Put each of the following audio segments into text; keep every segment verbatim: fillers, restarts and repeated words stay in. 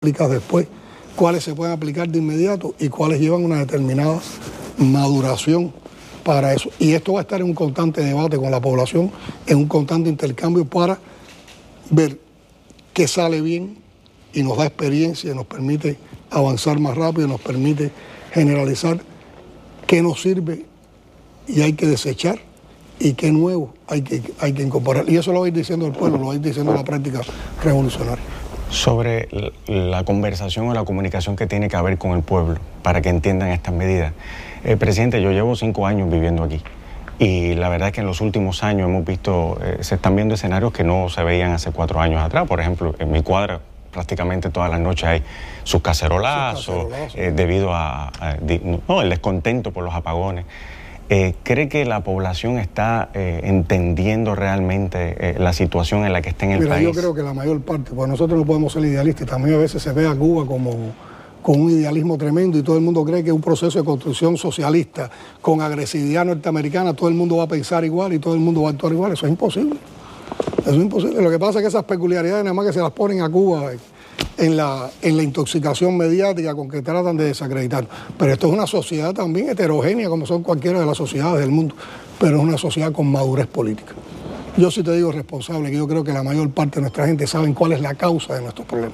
aplicas después, cuáles se pueden aplicar de inmediato y cuáles llevan una determinada maduración para eso. Y esto va a estar en un constante debate con la población, en un constante intercambio para ver qué sale bien y nos da experiencia, nos permite avanzar más rápido, nos permite generalizar qué nos sirve y hay que desechar y qué nuevo hay que, hay que incorporar. Y eso lo va a ir diciendo el pueblo, lo va a ir diciendo la práctica revolucionaria. Sobre la conversación o la comunicación que tiene que haber con el pueblo para que entiendan estas medidas. Eh, presidente, yo llevo cinco años viviendo aquí y la verdad es que en los últimos años hemos visto, eh, se están viendo escenarios que no se veían hace cuatro años atrás. Por ejemplo, en mi cuadra prácticamente todas las noches hay sus cacerolazos, sus cacerolazos. Eh, debido a, a no, el descontento por los apagones. Eh, ¿Cree que la población está eh, entendiendo realmente eh, la situación en la que está en el Mira, país? Yo creo que la mayor parte, pues nosotros no podemos ser idealistas, también a veces se ve a Cuba como con un idealismo tremendo y todo el mundo cree que es un proceso de construcción socialista con agresividad norteamericana, todo el mundo va a pensar igual y todo el mundo va a actuar igual. Eso es imposible, eso es imposible. Lo que pasa es que esas peculiaridades nada más que se las ponen a Cuba en la, en la intoxicación mediática con que tratan de desacreditar. Pero esto es una sociedad también heterogénea como son cualquiera de las sociedades del mundo, pero es una sociedad con madurez política. Yo sí te digo responsable, que yo creo que la mayor parte de nuestra gente saben cuál es la causa de nuestros problemas.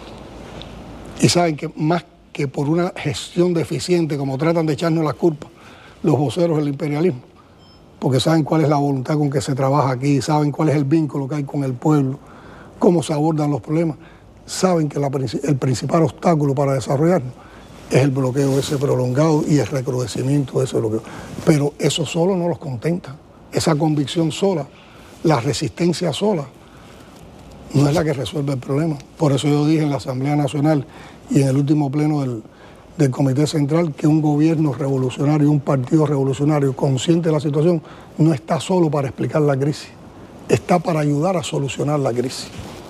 Y saben que más que por una gestión deficiente, como tratan de echarnos las culpas los voceros del imperialismo, porque saben cuál es la voluntad con que se trabaja aquí, saben cuál es el vínculo que hay con el pueblo, cómo se abordan los problemas, saben que la, el principal obstáculo para desarrollarnos es el bloqueo ese prolongado y el recrudecimiento de ese bloqueo. Pero eso solo no los contenta, esa convicción sola, la resistencia sola, no es la que resuelve el problema. Por eso yo dije en la Asamblea Nacional y en el último pleno del, del Comité Central que un gobierno revolucionario, un partido revolucionario consciente de la situación, no está solo para explicar la crisis, está para ayudar a solucionar la crisis.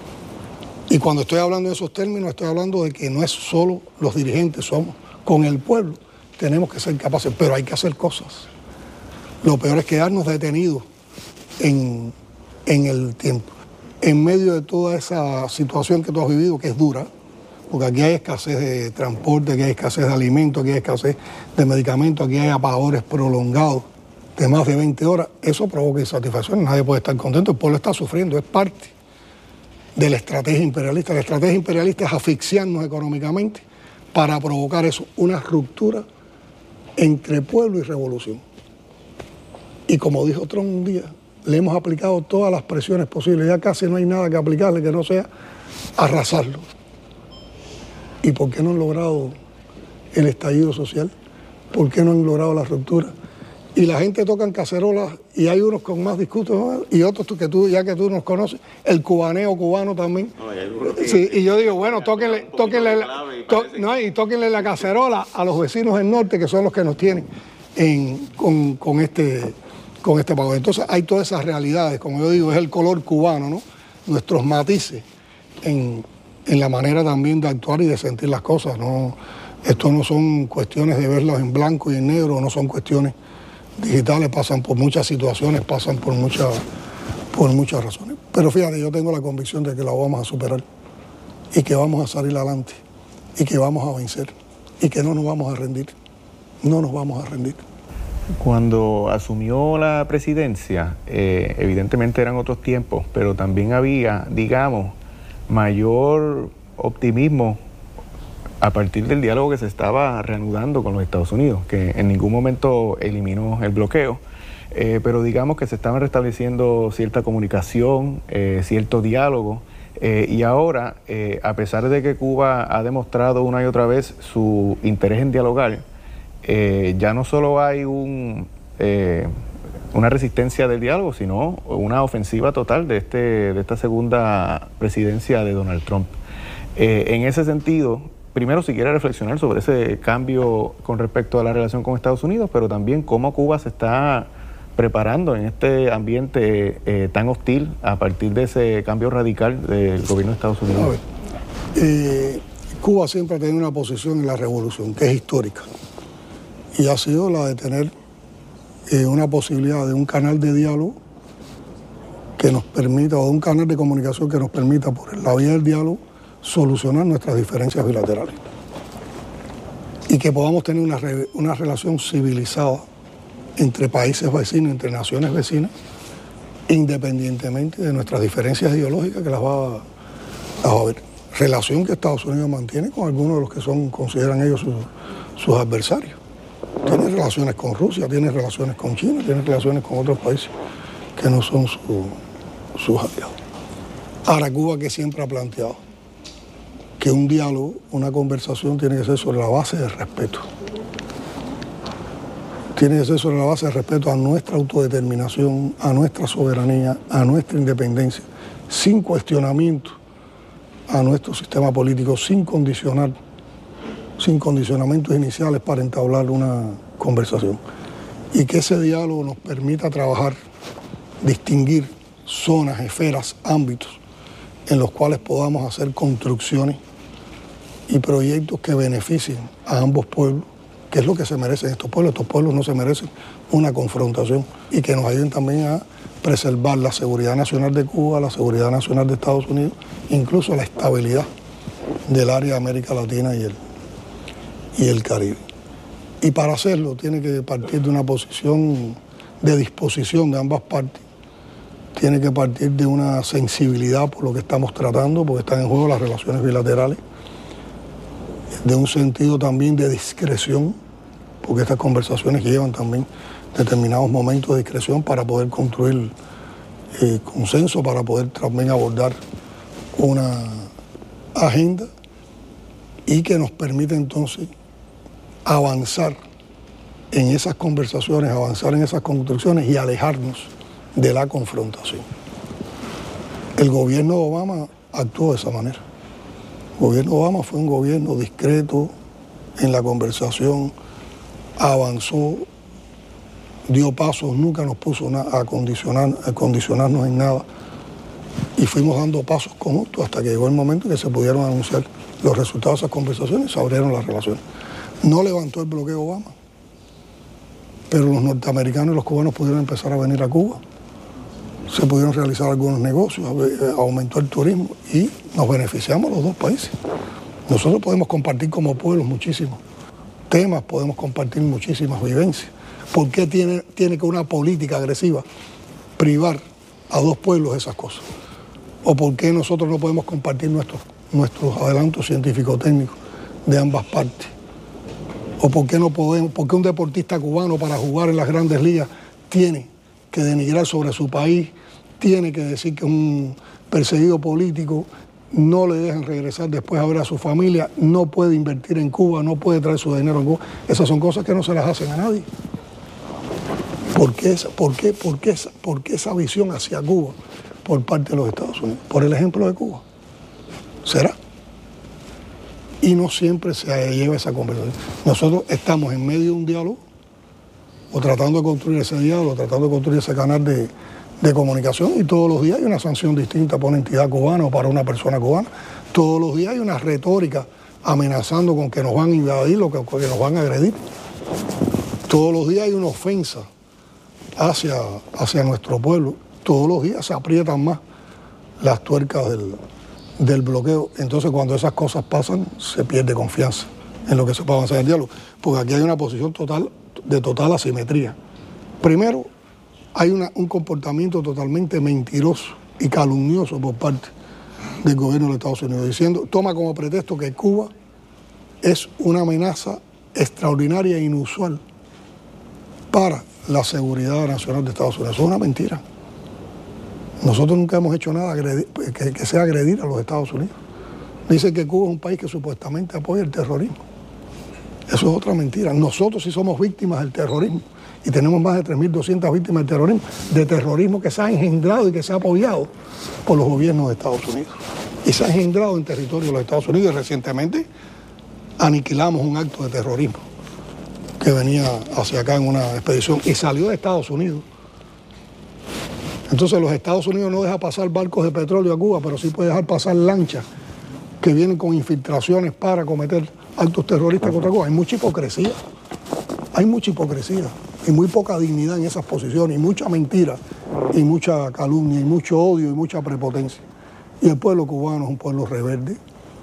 Y cuando estoy hablando de esos términos, estoy hablando de que no es solo los dirigentes, somos con el pueblo, tenemos que ser capaces, pero hay que hacer cosas. Lo peor es quedarnos detenidos en, en el tiempo. En medio de toda esa situación que tú has vivido, que es dura, porque aquí hay escasez de transporte, aquí hay escasez de alimentos, aquí hay escasez de medicamentos, aquí hay apagadores prolongados de más de veinte horas, eso provoca insatisfacción, nadie puede estar contento, el pueblo está sufriendo, es parte de la estrategia imperialista. La estrategia imperialista es asfixiarnos económicamente para provocar eso, una ruptura entre pueblo y revolución. Y como dijo Trump un día, le hemos aplicado todas las presiones posibles, ya casi no hay nada que aplicarle que no sea arrasarlo. ¿Y por qué no han logrado el estallido social? ¿Por qué no han logrado la ruptura? Y la gente toca en cacerolas y hay unos con más discursos, ¿no? Y otros que tú, ya que tú nos conoces, el cubaneo cubano también. No, y, sí, y yo digo, bueno, tóquenle, tóquenle, to, no, y tóquenle la cacerola a los vecinos del norte, que son los que nos tienen en, con, con este... con este pago. Entonces hay todas esas realidades, como yo digo, es el color cubano, ¿no? Nuestros matices en, en la manera también de actuar y de sentir las cosas, ¿no? Esto no son cuestiones de verlos en blanco y en negro, no son cuestiones digitales, pasan por muchas situaciones, pasan por muchas, por muchas razones. Pero fíjate, yo tengo la convicción de que la vamos a superar y que vamos a salir adelante y que vamos a vencer y que no nos vamos a rendir, no nos vamos a rendir. Cuando asumió la presidencia, eh, evidentemente eran otros tiempos, pero también había, digamos, mayor optimismo a partir del diálogo que se estaba reanudando con los Estados Unidos, que en ningún momento eliminó el bloqueo, eh, pero digamos que se estaban restableciendo cierta comunicación, eh, cierto diálogo, eh, y ahora, eh, a pesar de que Cuba ha demostrado una y otra vez su interés en dialogar, Eh, ya no solo hay un, eh, una resistencia del diálogo, sino una ofensiva total de, este, de esta segunda presidencia de Donald Trump. Eh, en ese sentido, primero si quiere reflexionar sobre ese cambio con respecto a la relación con Estados Unidos, pero también cómo Cuba se está preparando en este ambiente eh, tan hostil a partir de ese cambio radical del gobierno de Estados Unidos. A ver, eh, Cuba siempre ha tenido una posición en la revolución que es histórica. Y ha sido la de tener eh, una posibilidad de un canal de diálogo que nos permita, o de un canal de comunicación que nos permita, por la vía del diálogo, solucionar nuestras diferencias bilaterales y que podamos tener una, re, una relación civilizada entre países vecinos, entre naciones vecinas, independientemente de nuestras diferencias ideológicas que las va a, a haber. Relación que Estados Unidos mantiene con algunos de los que son, consideran ellos sus, sus adversarios. Tiene relaciones con Rusia, tiene relaciones con China, tiene relaciones con otros países que no son su, sus aliados. Ahora, Cuba, que siempre ha planteado que un diálogo, una conversación tiene que ser sobre la base del respeto. Tiene que ser sobre la base del respeto a nuestra autodeterminación, a nuestra soberanía, a nuestra independencia, sin cuestionamiento a nuestro sistema político, sin condicionar, sin condicionamientos iniciales para entablar una conversación. Y que ese diálogo nos permita trabajar, distinguir zonas, esferas, ámbitos en los cuales podamos hacer construcciones y proyectos que beneficien a ambos pueblos, que es lo que se merecen estos pueblos. Estos pueblos no se merecen una confrontación, y que nos ayuden también a preservar la seguridad nacional de Cuba, la seguridad nacional de Estados Unidos, incluso la estabilidad del área de América Latina y el, y el Caribe. Y para hacerlo tiene que partir de una posición de disposición de ambas partes, tiene que partir de una sensibilidad por lo que estamos tratando, porque están en juego las relaciones bilaterales, de un sentido también de discreción, porque estas conversaciones llevan también determinados momentos de discreción para poder construir eh, consenso, para poder también abordar una agenda y que nos permite entonces avanzar en esas conversaciones, avanzar en esas construcciones y alejarnos de la confrontación. El gobierno de Obama actuó de esa manera. El gobierno de Obama fue un gobierno discreto en la conversación, avanzó, dio pasos, nunca nos puso a, condicionar, a condicionarnos en nada, y fuimos dando pasos conjuntos hasta que llegó el momento en que se pudieron anunciar los resultados de esas conversaciones y se abrieron las relaciones. No levantó el bloqueo Obama, pero los norteamericanos y los cubanos pudieron empezar a venir a Cuba, se pudieron realizar algunos negocios, aumentó el turismo y nos beneficiamos los dos países. Nosotros podemos compartir como pueblos muchísimos temas, podemos compartir muchísimas vivencias. ¿Por qué tiene, tiene que una política agresiva privar a dos pueblos de esas cosas? ¿O por qué nosotros no podemos compartir nuestros, nuestros adelantos científico-técnicos de ambas partes? ¿O por qué no podemos, por qué un deportista cubano para jugar en las grandes ligas tiene que denigrar sobre su país, tiene que decir que es un perseguido político, no le dejan regresar después a ver a su familia, no puede invertir en Cuba, no puede traer su dinero en Cuba? Esas son cosas que no se las hacen a nadie. ¿Por qué esa, por qué, por qué esa, por qué esa visión hacia Cuba por parte de los Estados Unidos? Por el ejemplo de Cuba. ¿Será? Y no siempre se lleva esa conversación. Nosotros estamos en medio de un diálogo, o tratando de construir ese diálogo, tratando de construir ese canal de, de comunicación, y todos los días hay una sanción distinta para una entidad cubana o para una persona cubana. Todos los días hay una retórica amenazando con que nos van a invadir o que, que nos van a agredir. Todos los días hay una ofensa hacia, hacia nuestro pueblo. Todos los días se aprietan más las tuercas del, del bloqueo. Entonces, cuando esas cosas pasan, se pierde confianza en lo que se puede avanzar en el diálogo, porque aquí hay una posición total de total asimetría. Primero, hay una, un comportamiento totalmente mentiroso y calumnioso por parte del gobierno de Estados Unidos, diciendo, toma como pretexto que Cuba es una amenaza extraordinaria e inusual para la seguridad nacional de Estados Unidos. Eso es una mentira. Nosotros nunca hemos hecho nada agredir, que, que sea agredir a los Estados Unidos. Dicen que Cuba es un país que supuestamente apoya el terrorismo. Eso es otra mentira. Nosotros sí somos víctimas del terrorismo y tenemos más de tres mil doscientas víctimas del terrorismo, de terrorismo que se ha engendrado y que se ha apoyado por los gobiernos de Estados Unidos. Y se ha engendrado en territorio de los Estados Unidos, y recientemente aniquilamos un acto de terrorismo que venía hacia acá en una expedición y salió de Estados Unidos. Entonces los Estados Unidos no dejan pasar barcos de petróleo a Cuba, pero sí puede dejar pasar lanchas que vienen con infiltraciones para cometer actos terroristas contra Cuba. Hay mucha hipocresía, hay mucha hipocresía y muy poca dignidad en esas posiciones, y mucha mentira, y mucha calumnia, y mucho odio, y mucha prepotencia. Y el pueblo cubano es un pueblo rebelde,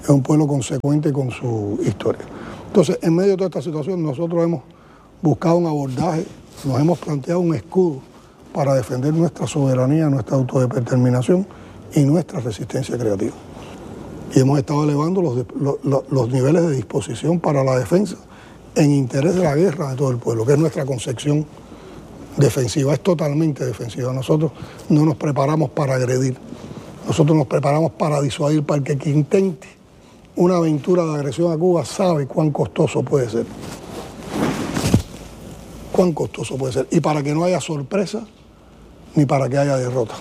es un pueblo consecuente con su historia. Entonces, en medio de toda esta situación, nosotros hemos buscado un abordaje, nos hemos planteado un escudo para defender nuestra soberanía, nuestra autodeterminación y nuestra resistencia creativa. Y hemos estado elevando los, los, los niveles de disposición para la defensa en interés de la guerra de todo el pueblo, que es nuestra concepción defensiva, es totalmente defensiva. Nosotros no nos preparamos para agredir, nosotros nos preparamos para disuadir, para que quien intente una aventura de agresión a Cuba sabe cuán costoso puede ser. Cuán costoso puede ser. Y para que no haya sorpresa, ni para que haya derrota.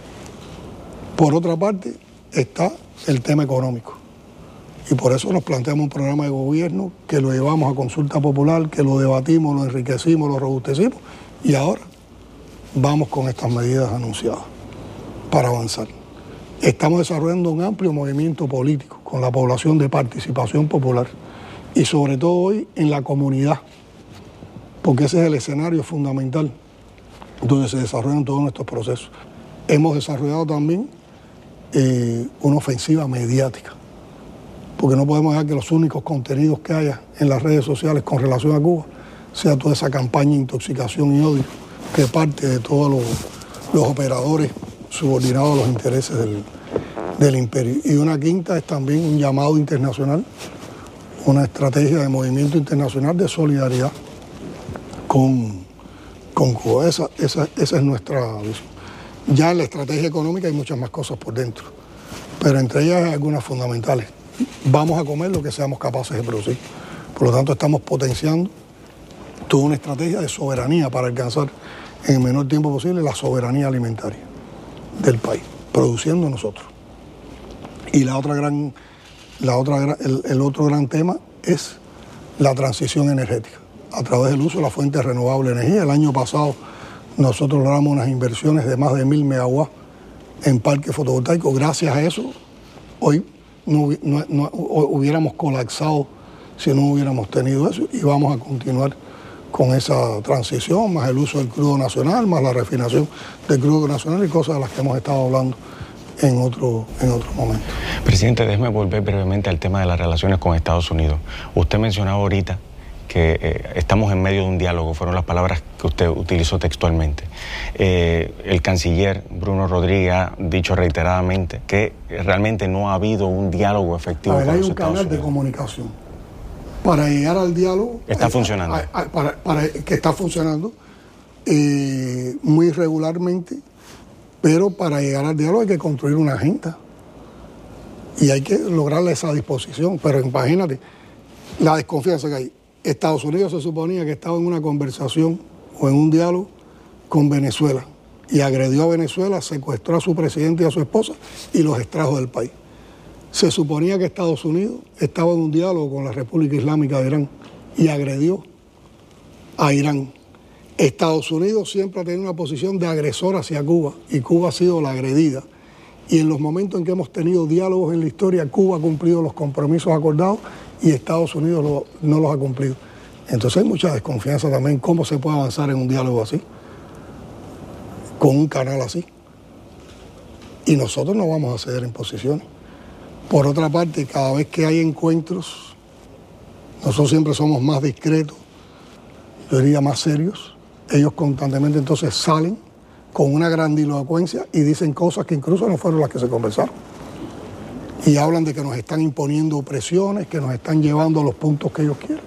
Por otra parte, está el tema económico. Y por eso nos planteamos un programa de gobierno que lo llevamos a consulta popular, que lo debatimos, lo enriquecimos, lo robustecimos. Y ahora vamos con estas medidas anunciadas para avanzar. Estamos desarrollando un amplio movimiento político con la población de participación popular y sobre todo hoy en la comunidad, porque ese es el escenario fundamental donde se desarrollan todos nuestros procesos. Hemos desarrollado también eh, una ofensiva mediática, porque no podemos dejar que los únicos contenidos que haya en las redes sociales con relación a Cuba sea toda esa campaña de intoxicación y odio que parte de todos los, los operadores subordinados a los intereses del, del imperio. Y una quinta es también un llamado internacional, una estrategia de movimiento internacional de solidaridad con, con Cuba. Esa, esa, esa es nuestra visión. Ya en la estrategia económica hay muchas más cosas por dentro, pero entre ellas hay algunas fundamentales. Vamos a comer lo que seamos capaces de producir. Por lo tanto, estamos potenciando toda una estrategia de soberanía para alcanzar en el menor tiempo posible la soberanía alimentaria del país, produciendo nosotros. Y la otra gran, la otra, el, el otro gran tema es la transición energética, a través del uso de la fuente renovable de energía. El año pasado nosotros logramos unas inversiones de más de mil megawatts en parques fotovoltaicos. Gracias a eso, hoy no, no, no hubiéramos colapsado si no hubiéramos tenido eso, y vamos a continuar con esa transición, más el uso del crudo nacional, más la refinación del crudo nacional y cosas de las que hemos estado hablando en otro, en otro momento. Presidente, déjeme volver brevemente al tema de las relaciones con Estados Unidos. Usted mencionaba ahorita que eh, estamos en medio de un diálogo, fueron las palabras que usted utilizó textualmente. Eh, el canciller Bruno Rodríguez ha dicho reiteradamente que realmente no ha habido un diálogo efectivo. A ver, con hay los un Estados canal Unidos de comunicación para llegar al diálogo. Está hay, funcionando. Hay, hay, para, para, que está funcionando eh, muy regularmente, pero para llegar al diálogo hay que construir una agenda y hay que lograr esa disposición. Pero imagínate la desconfianza que hay. Estados Unidos se suponía que estaba en una conversación o en un diálogo con Venezuela y agredió a Venezuela, secuestró a su presidente y a su esposa y los extrajo del país. Se suponía que Estados Unidos estaba en un diálogo con la República Islámica de Irán y agredió a Irán. Estados Unidos siempre ha tenido una posición de agresor hacia Cuba y Cuba ha sido la agredida. Y en los momentos en que hemos tenido diálogos en la historia, Cuba ha cumplido los compromisos acordados y Estados Unidos lo, no los ha cumplido. Entonces hay mucha desconfianza también. ¿Cómo se puede avanzar en un diálogo así? Con un canal así. Y nosotros no vamos a ceder en posiciones. Por otra parte, cada vez que hay encuentros, nosotros siempre somos más discretos, yo diría más serios. Ellos constantemente entonces salen con una grandilocuencia y dicen cosas que incluso no fueron las que se conversaron. Y hablan de que nos están imponiendo presiones, que nos están llevando a los puntos que ellos quieren.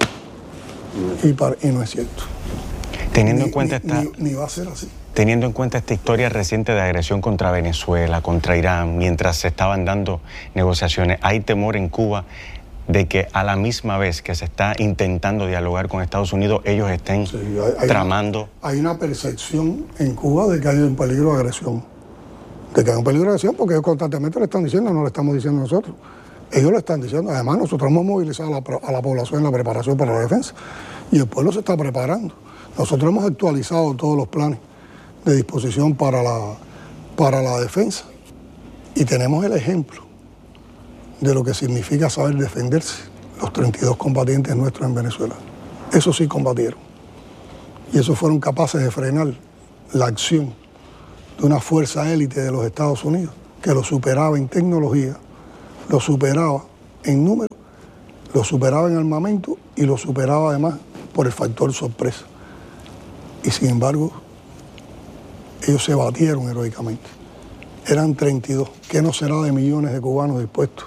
Y, para, y no es cierto. Teniendo ni, en cuenta ni, esta... Ni, ni va a ser así. Teniendo en cuenta esta historia reciente de agresión contra Venezuela, contra Irán, mientras se estaban dando negociaciones, ¿hay temor en Cuba de que a la misma vez que se está intentando dialogar con Estados Unidos, ellos estén sí, hay, hay tramando? Una, hay una percepción en Cuba de que hay un peligro de agresión. De que hay un peligro de agresión porque ellos constantemente le están diciendo, no lo estamos diciendo nosotros. Ellos lo están diciendo. Además, nosotros hemos movilizado a la, a la población en la preparación para la defensa. Y el pueblo se está preparando. Nosotros hemos actualizado todos los planes de disposición para la, para la defensa. Y tenemos el ejemplo de lo que significa saber defenderse los treinta y dos combatientes nuestros en Venezuela. Esos sí combatieron. Y esos fueron capaces de frenar la acción de una fuerza élite de los Estados Unidos que lo superaba en tecnología, lo superaba en número, lo superaba en armamento y lo superaba además por el factor sorpresa. Y sin embargo, ellos se batieron heroicamente. Eran treinta y dos. ¿Qué no será de millones de cubanos dispuestos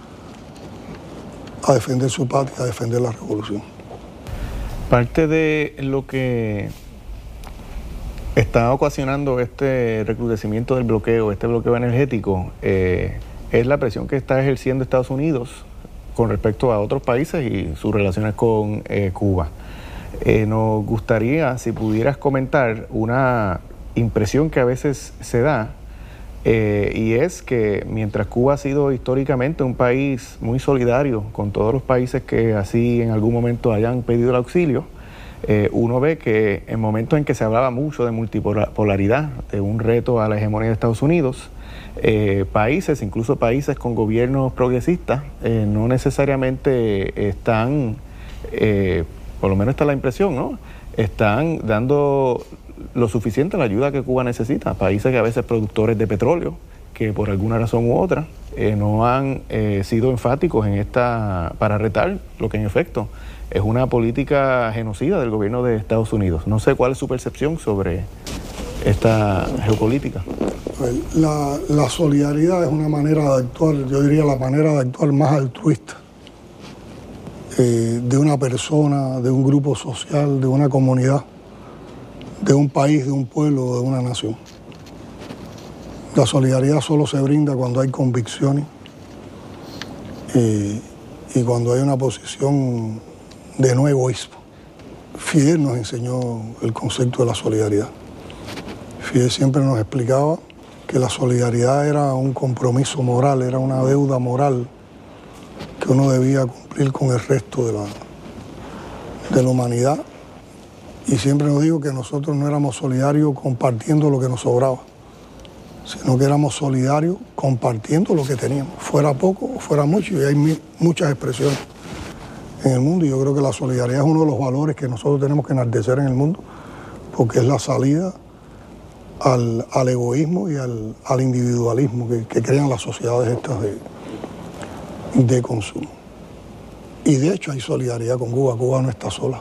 a defender su patria, a defender la revolución? Parte de lo que está ocasionando este recrudecimiento del bloqueo, este bloqueo energético, eh, es la presión que está ejerciendo Estados Unidos con respecto a otros países y sus relaciones con eh, Cuba. Eh, nos gustaría, si pudieras comentar, una impresión que a veces se da, eh, y es que mientras Cuba ha sido históricamente un país muy solidario con todos los países que así en algún momento hayan pedido el auxilio, eh, uno ve que en momentos en que se hablaba mucho de multipolaridad, de un reto a la hegemonía de Estados Unidos, eh, países, incluso países con gobiernos progresistas, eh, no necesariamente están, eh, por lo menos está la impresión, ¿no?, están dando lo suficiente la ayuda que Cuba necesita. Países que a veces productores de petróleo, que por alguna razón u otra eh, no han eh, sido enfáticos en esta para retar lo que en efecto es una política genocida del gobierno de Estados Unidos. No sé cuál es su percepción sobre esta geopolítica. La, la solidaridad es una manera de actuar, yo diría la manera de actuar más altruista eh, de una persona, de un grupo social, de una comunidad, de un país, de un pueblo, de una nación. La solidaridad solo se brinda cuando hay convicciones eh, y cuando hay una posición de no egoísmo. Fidel nos enseñó el concepto de la solidaridad. Fidel siempre nos explicaba que la solidaridad era un compromiso moral, era una deuda moral que uno debía cumplir con el resto de la, de la humanidad. Y siempre nos dijo que nosotros no éramos solidarios compartiendo lo que nos sobraba, sino que éramos solidarios compartiendo lo que teníamos, fuera poco o fuera mucho, y hay mi, muchas expresiones en el mundo, y yo creo que la solidaridad es uno de los valores que nosotros tenemos que enaltecer en el mundo, porque es la salida al, al egoísmo y al, al individualismo que, que crean las sociedades estas de, de consumo. Y de hecho hay solidaridad con Cuba, Cuba no está sola.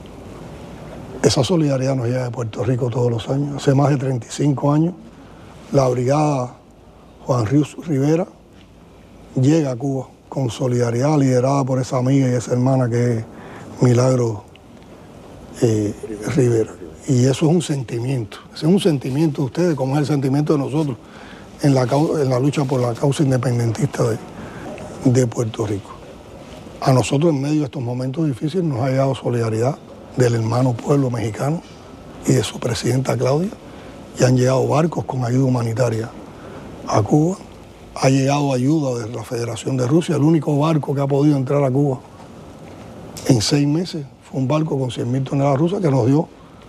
Esa solidaridad nos llega de Puerto Rico todos los años. Hace más de treinta y cinco años, la brigada Juan Ríos Rivera llega a Cuba con solidaridad, liderada por esa amiga y esa hermana que es Milagro eh, Rivera. Y eso es un sentimiento, ese es un sentimiento de ustedes, como es el sentimiento de nosotros en la, en la lucha por la causa independentista de, de Puerto Rico. A nosotros, en medio de estos momentos difíciles, nos ha llegado solidaridad del hermano pueblo mexicano y de su presidenta Claudia, y han llegado barcos con ayuda humanitaria a Cuba. Ha llegado ayuda de la Federación de Rusia, el único barco que ha podido entrar a Cuba en seis meses fue un barco con cien mil toneladas rusas que nos dio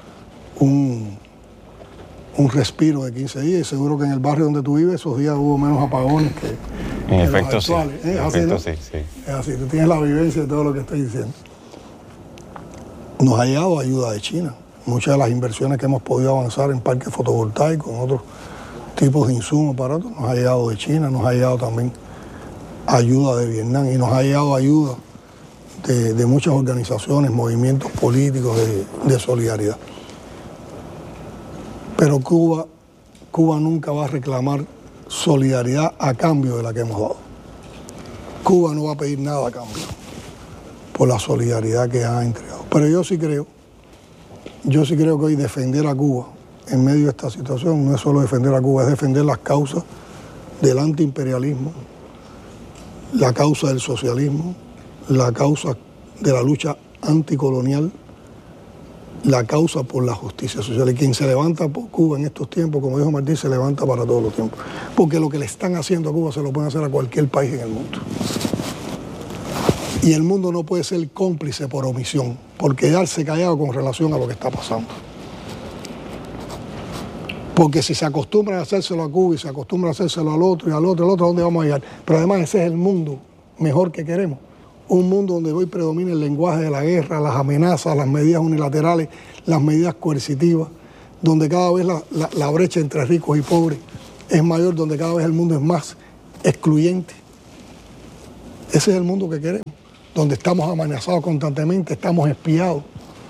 un, un respiro de quince días, y seguro que en el barrio donde tú vives esos días hubo menos apagones que en que efecto los actuales. sí, ¿Es en así, efecto no? sí, sí. Es así, tú tienes la vivencia de todo lo que estoy diciendo. Nos ha llegado ayuda de China. Muchas de las inversiones que hemos podido avanzar en parques fotovoltaicos, en otros tipos de insumos, aparatos, nos ha llegado de China, nos ha llegado también ayuda de Vietnam y nos ha llegado ayuda de, de muchas organizaciones, movimientos políticos de, de solidaridad. Pero Cuba, Cuba nunca va a reclamar solidaridad a cambio de la que hemos dado. Cuba no va a pedir nada a cambio por la solidaridad que ha entregado. Pero yo sí creo, yo sí creo que hoy defender a Cuba en medio de esta situación no es solo defender a Cuba, es defender las causas del antiimperialismo, la causa del socialismo, la causa de la lucha anticolonial, la causa por la justicia social. Y quien se levanta por Cuba en estos tiempos, como dijo Martí, se levanta para todos los tiempos. Porque lo que le están haciendo a Cuba se lo pueden hacer a cualquier país en el mundo. Y el mundo no puede ser cómplice por omisión, por quedarse callado con relación a lo que está pasando. Porque si se acostumbran a hacérselo a Cuba y se acostumbran a hacérselo al otro y al otro y al otro, ¿a dónde vamos a llegar? Pero además ese es el mundo mejor que queremos. Un mundo donde hoy predomina el lenguaje de la guerra, las amenazas, las medidas unilaterales, las medidas coercitivas, donde cada vez la, la, la brecha entre ricos y pobres es mayor, donde cada vez el mundo es más excluyente. Ese es el mundo que queremos, donde estamos amenazados constantemente, estamos espiados.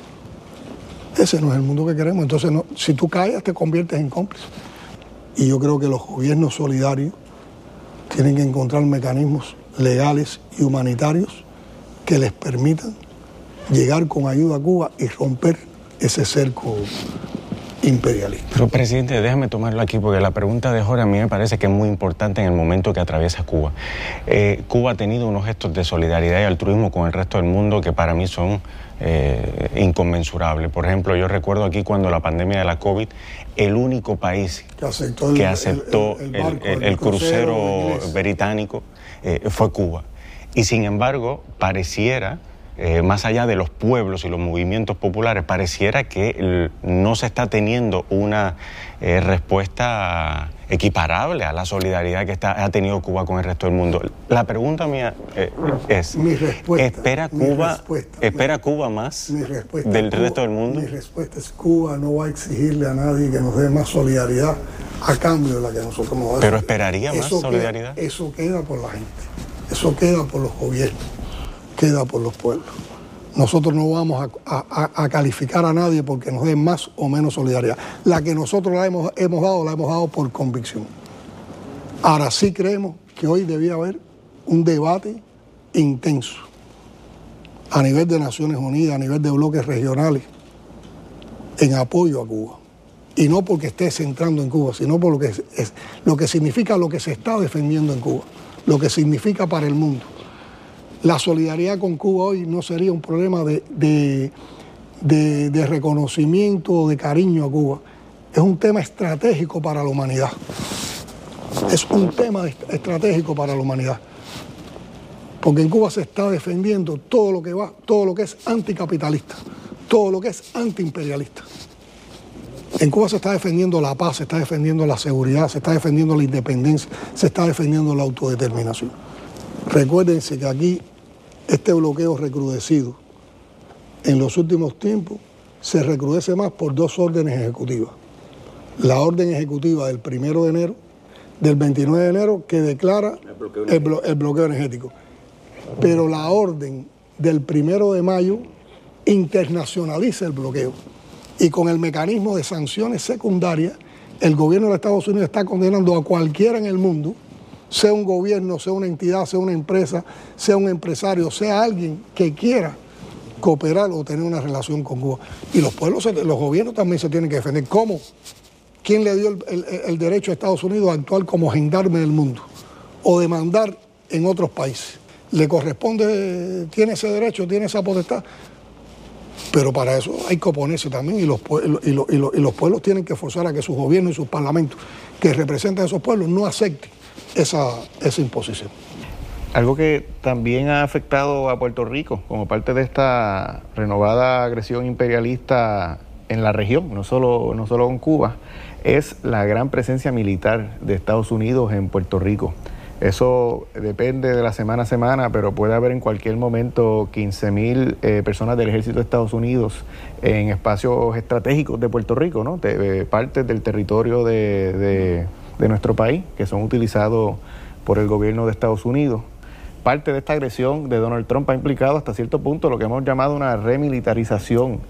Ese no es el mundo que queremos. Entonces, no, si tú callas, te conviertes en cómplice. Y yo creo que los gobiernos solidarios tienen que encontrar mecanismos legales y humanitarios que les permitan llegar con ayuda a Cuba y romper ese cerco imperialista. Pero, presidente, déjame tomarlo aquí, porque la pregunta de Jorge a mí me parece que es muy importante en el momento que atraviesa Cuba. Eh, Cuba ha tenido unos gestos de solidaridad y altruismo con el resto del mundo que para mí son eh, inconmensurables. Por ejemplo, yo recuerdo aquí cuando la pandemia de la COVID, el único país que aceptó el, que aceptó el, el, el, barco, el, el crucero, crucero británico eh, fue Cuba. Y sin embargo, pareciera... Eh, más allá de los pueblos y los movimientos populares, pareciera que el, no se está teniendo una eh, respuesta equiparable a la solidaridad que está, ha tenido Cuba con el resto del mundo. La pregunta mía eh, es, mi respuesta, ¿espera Cuba, respuesta, espera mi, Cuba más mi del Cuba, resto del mundo? Mi respuesta es: Cuba no va a exigirle a nadie que nos dé más solidaridad a cambio de la que nosotros nos damos. ¿Pero esperaría más eso solidaridad? Queda, eso queda por la gente, eso queda por los gobiernos, queda por los pueblos. Nosotros no vamos a, a, a calificar a nadie porque nos den más o menos solidaridad. La que nosotros la hemos, hemos dado, la hemos dado por convicción. Ahora sí creemos que hoy debía haber un debate intenso a nivel de Naciones Unidas, a nivel de bloques regionales, en apoyo a Cuba. Y no porque esté centrando en Cuba, sino por lo que, es, es, lo que significa lo que se está defendiendo en Cuba, lo que significa para el mundo. La solidaridad con Cuba hoy no sería un problema de, de, de, de reconocimiento o de cariño a Cuba. Es un tema estratégico para la humanidad. Es un tema estratégico para la humanidad. Porque en Cuba se está defendiendo todo lo que va, todo lo que es anticapitalista, todo lo que es antiimperialista. En Cuba se está defendiendo la paz, se está defendiendo la seguridad, se está defendiendo la independencia, se está defendiendo la autodeterminación. Recuérdense que aquí este bloqueo recrudecido en los últimos tiempos se recrudece más por dos órdenes ejecutivas. La orden ejecutiva del primero de enero, del veintinueve de enero, que declara el bloqueo, el blo- el bloqueo energético. Pero la orden del primero de mayo internacionaliza el bloqueo. Y con el mecanismo de sanciones secundarias, el gobierno de Estados Unidos está condenando a cualquiera en el mundo, sea un gobierno, sea una entidad, sea una empresa, sea un empresario, sea alguien que quiera cooperar o tener una relación con Cuba. Y los pueblos, los gobiernos también se tienen que defender. ¿Cómo? ¿Quién le dio el, el, el derecho a Estados Unidos a actuar como gendarme del mundo o demandar en otros países? ¿Le corresponde, tiene ese derecho, tiene esa potestad? Pero para eso hay que oponerse también y los, pueblos, y, los, y, los, y los pueblos tienen que forzar a que sus gobiernos y sus parlamentos que representan a esos pueblos no acepten esa, esa imposición. Algo que también ha afectado a Puerto Rico como parte de esta renovada agresión imperialista en la región, no solo, no solo con Cuba, es la gran presencia militar de Estados Unidos en Puerto Rico. Eso depende de la semana a semana, pero puede haber en cualquier momento quince mil eh, personas del Ejército de Estados Unidos en espacios estratégicos de Puerto Rico, ¿no? De, eh, partes del territorio de, de, de nuestro país que son utilizados por el gobierno de Estados Unidos. Parte de esta agresión de Donald Trump ha implicado hasta cierto punto lo que hemos llamado una remilitarización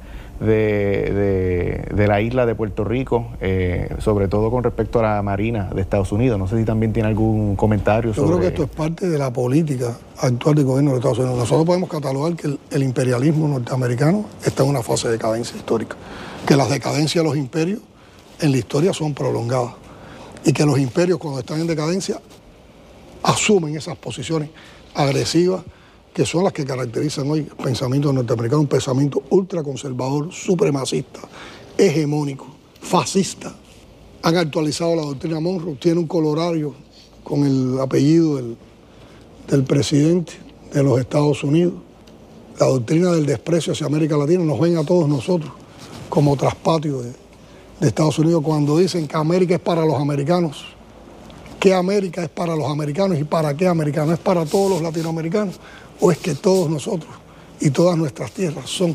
de, de, de la isla de Puerto Rico, eh, sobre todo con respecto a la Marina de Estados Unidos. No sé si también tiene algún comentario sobre... Yo creo que esto es parte de la política actual del gobierno de Estados Unidos. Nosotros podemos catalogar que el, el imperialismo norteamericano está en una fase de decadencia histórica, que las decadencias de los imperios en la historia son prolongadas y que los imperios cuando están en decadencia asumen esas posiciones agresivas que son las que caracterizan hoy el pensamiento norteamericano, un pensamiento ultraconservador, supremacista, hegemónico, fascista. Han actualizado la doctrina Monroe, tiene un colorario con el apellido del, del presidente de los Estados Unidos. La doctrina del desprecio hacia América Latina nos ven a todos nosotros como traspatio de, de Estados Unidos cuando dicen que América es para los americanos. ¿Qué América es para los americanos y para qué americanos? ¿Es para todos los latinoamericanos? ¿O es que todos nosotros y todas nuestras tierras son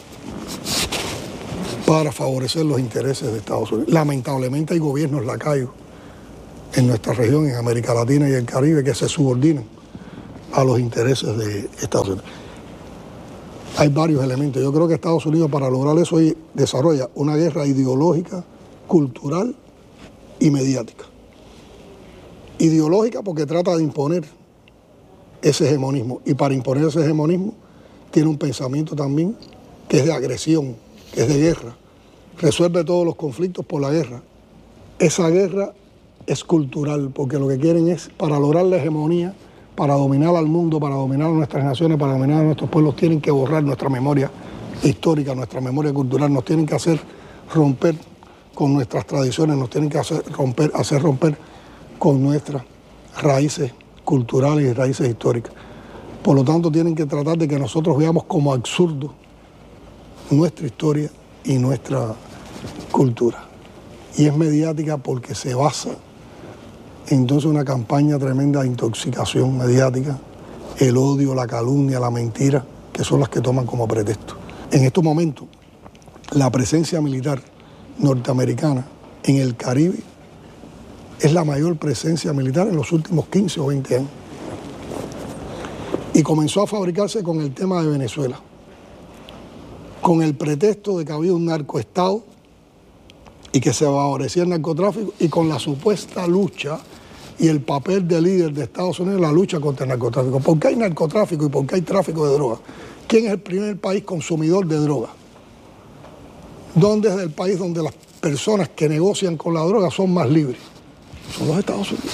para favorecer los intereses de Estados Unidos? Lamentablemente hay gobiernos lacayos en nuestra región, en América Latina y el Caribe, que se subordinan a los intereses de Estados Unidos. Hay varios elementos. Yo creo que Estados Unidos, para lograr eso, desarrolla una guerra ideológica, cultural y mediática. Ideológica porque trata de imponer ese hegemonismo, y para imponer ese hegemonismo tiene un pensamiento también que es de agresión, que es de guerra. Resuelve todos los conflictos por la guerra. Esa guerra es cultural, porque lo que quieren es, para lograr la hegemonía, para dominar al mundo, para dominar a nuestras naciones, para dominar a nuestros pueblos, tienen que borrar nuestra memoria histórica, nuestra memoria cultural, nos tienen que hacer romper con nuestras tradiciones, nos tienen que hacer romper, hacer romper con nuestras raíces culturales y raíces históricas. Por lo tanto, tienen que tratar de que nosotros veamos como absurdo nuestra historia y nuestra cultura. Y es mediática porque se basa entonces en una campaña tremenda de intoxicación mediática, el odio, la calumnia, la mentira, que son las que toman como pretexto. En estos momentos, la presencia militar norteamericana en el Caribe es la mayor presencia militar en los últimos quince o veinte años. Y comenzó a fabricarse con el tema de Venezuela, con el pretexto de que había un narcoestado y que se favorecía el narcotráfico, y con la supuesta lucha y el papel de líder de Estados Unidos en la lucha contra el narcotráfico. ¿Por qué hay narcotráfico y por qué hay tráfico de drogas? ¿Quién es el primer país consumidor de drogas? ¿Dónde es el país donde las personas que negocian con la droga son más libres? Son los Estados Unidos.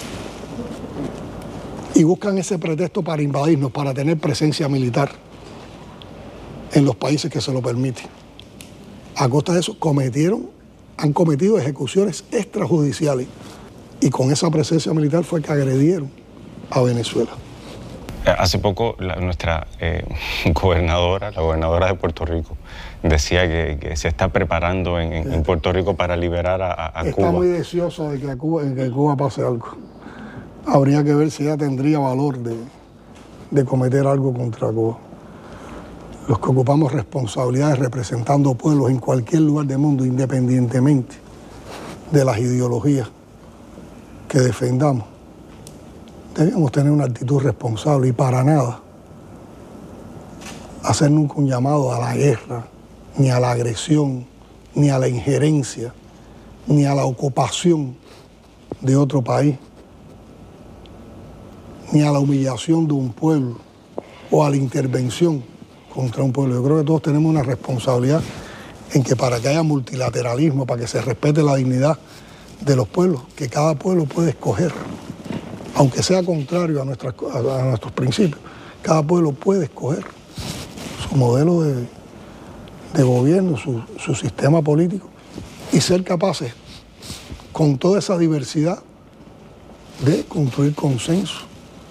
Y buscan ese pretexto para invadirnos, para tener presencia militar en los países que se lo permiten. A costa de eso cometieron, han cometido ejecuciones extrajudiciales, y con esa presencia militar fue que agredieron a Venezuela. Hace poco la, nuestra eh, gobernadora, la gobernadora de Puerto Rico, decía que, que se está preparando en, en, en Puerto Rico para liberar a, a está Cuba. Está muy deseosa de que, a Cuba, de que a Cuba pase algo. Habría que ver si ella tendría valor de, de cometer algo contra Cuba. Los que ocupamos responsabilidades representando pueblos en cualquier lugar del mundo, independientemente de las ideologías que defendamos, debemos tener una actitud responsable y para nada hacer nunca un llamado a la guerra, ni a la agresión, ni a la injerencia, ni a la ocupación de otro país, ni a la humillación de un pueblo o a la intervención contra un pueblo. Yo creo que todos tenemos una responsabilidad en que para que haya multilateralismo, para que se respete la dignidad de los pueblos, que cada pueblo puede escoger, aunque sea contrario a, nuestras, a nuestros principios, cada pueblo puede escoger su modelo de, de gobierno, su, su sistema político, y ser capaces, con toda esa diversidad, de construir consenso.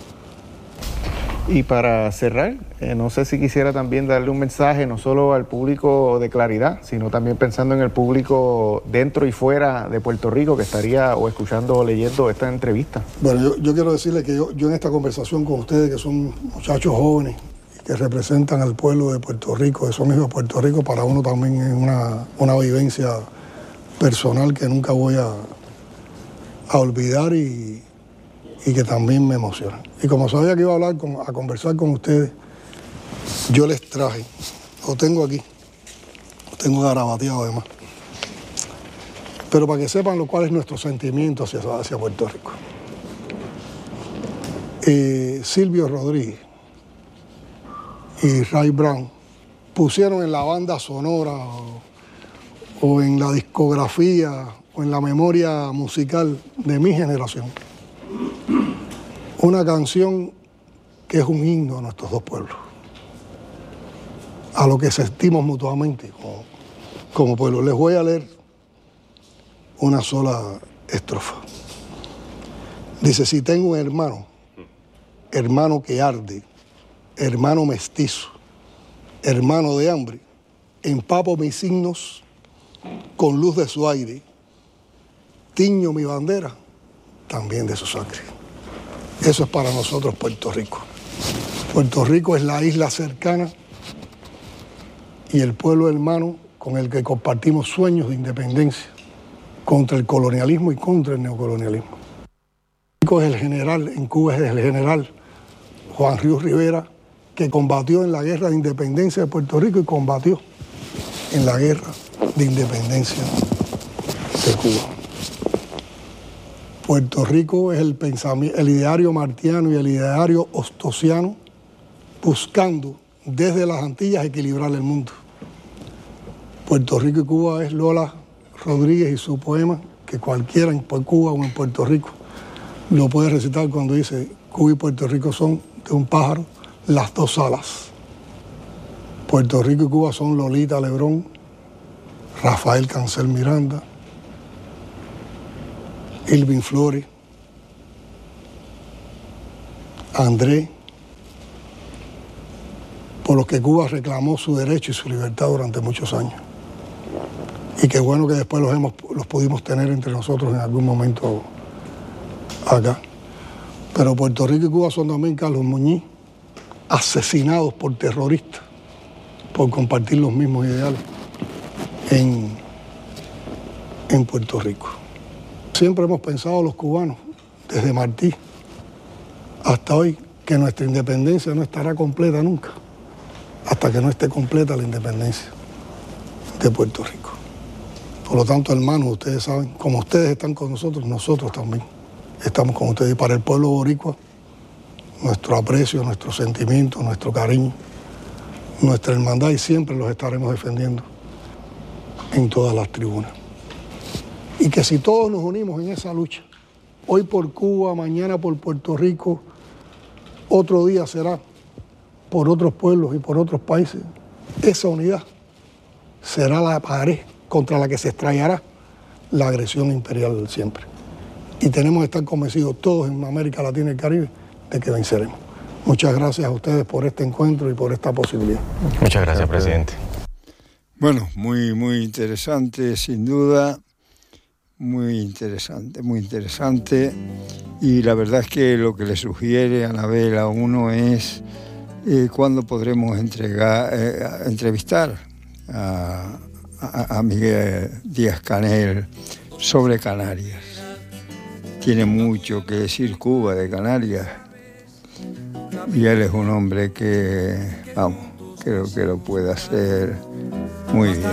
Y para cerrar, eh, no sé si quisiera también darle un mensaje no solo al público de Claridad, sino también pensando en el público dentro y fuera de Puerto Rico que estaría o escuchando o leyendo esta entrevista. Bueno, yo, yo quiero decirle que yo, yo en esta conversación con ustedes, que son muchachos jóvenes, que representan al pueblo de Puerto Rico, que son hijos de Puerto Rico, para uno también es una, una vivencia personal que nunca voy a, a olvidar y... y que también me emociona. Y como sabía que iba a hablar, con, a conversar con ustedes, yo les traje, lo tengo aquí, lo tengo garabateado además, pero para que sepan lo cual es nuestro sentimiento hacia, hacia Puerto Rico. Eh, Silvio Rodríguez y Ray Brown pusieron en la banda sonora o, o en la discografía o en la memoria musical de mi generación una canción que es un himno a nuestros dos pueblos, a lo que sentimos mutuamente como, como pueblo. Les voy a leer una sola estrofa. Dice: si tengo un hermano, hermano que arde, hermano mestizo, hermano de hambre, empapo mis signos con luz de su aire, tiño mi bandera también de su sangre. Eso es para nosotros Puerto Rico. Puerto Rico es la isla cercana y el pueblo hermano con el que compartimos sueños de independencia contra el colonialismo y contra el neocolonialismo. Puerto Rico es el general, en Cuba es el general Juan Ríos Rivera, que combatió en la guerra de independencia de Puerto Rico y combatió en la guerra de independencia de Cuba. Puerto Rico es el pensamiento, el ideario martiano y el ideario ostosiano, buscando desde las Antillas equilibrar el mundo. Puerto Rico y Cuba es Lola Rodríguez y su poema, que cualquiera en Cuba o en Puerto Rico lo puede recitar cuando dice: Cuba y Puerto Rico son de un pájaro las dos alas. Puerto Rico y Cuba son Lolita Lebrón, Rafael Cancel Miranda, Irving Flores, André, por los que Cuba reclamó su derecho y su libertad durante muchos años. Y qué bueno que después los, hemos, los pudimos tener entre nosotros en algún momento acá. Pero Puerto Rico y Cuba son también Carlos Muñiz, asesinados por terroristas, por compartir los mismos ideales en, en Puerto Rico. Siempre hemos pensado los cubanos, desde Martí hasta hoy, que nuestra independencia no estará completa nunca, hasta que no esté completa la independencia de Puerto Rico. Por lo tanto, hermanos, ustedes saben, como ustedes están con nosotros, nosotros también estamos con ustedes. Y para el pueblo boricua, nuestro aprecio, nuestro sentimiento, nuestro cariño, nuestra hermandad, y siempre los estaremos defendiendo en todas las tribunas. Y que si todos nos unimos en esa lucha, hoy por Cuba, mañana por Puerto Rico, otro día será por otros pueblos y por otros países, esa unidad será la pared contra la que se estrellará la agresión imperial siempre. Y tenemos que estar convencidos todos en América Latina y el Caribe de que venceremos. Muchas gracias a ustedes por este encuentro y por esta posibilidad. Muchas gracias, presidente. Bueno, muy, muy interesante, sin duda. Muy interesante, muy interesante. Y la verdad es que lo que le sugiere Anabel a uno es eh, cuándo podremos entregar, eh, entrevistar a, a, a Miguel Díaz-Canel sobre Canarias. Tiene mucho que decir Cuba de Canarias. Y él es un hombre que, vamos, creo que lo puede hacer muy bien.